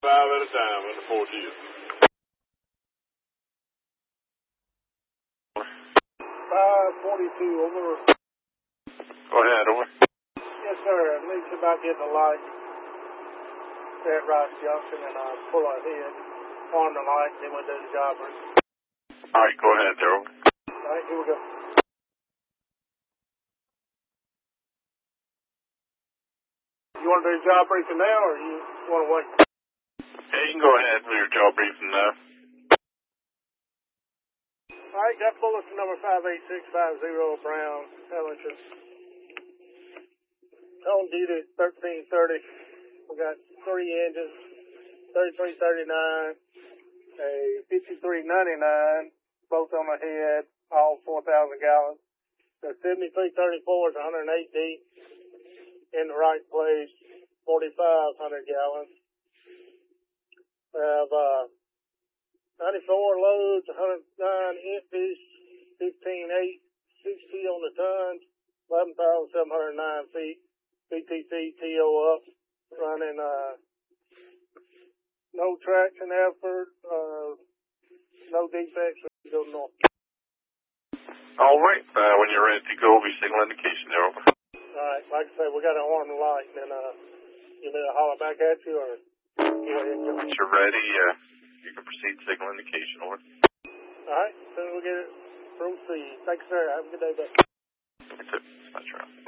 Five at a time in the 4G. 542 over. Go ahead, over. Yes, sir. At least about getting the light at Rice Junction and pull ahead, arm the light, then we'll do the job brief. All right, go ahead, there, over. All right, here we go. You want to do the job briefing now, or you want to wait? Yeah, you can go ahead with your job briefing now. All right, got bulletin number 58650 Brown, Ellington. On duty at 1330. We got 3 engines, 3339, a 5399, both on the head, all 4,000 gallons. The 7334 is 108 deep, in the right place, 4,500 gallons. We have 94 loads, 109 empties, 15.8, 60 on the tons, 11,709 feet. BTC TO up, running no traction effort, no defects, we go north. All right, when you're ready to go, we signal indication there, over. All right, like I say, we got to arm the light, and then you need to holler back at you, or go ahead and go. Once you're ready, you can proceed signal indication, over. All right, as soon as we get it, proceed. Thanks, sir. Have a good day, bud. You too. That's right.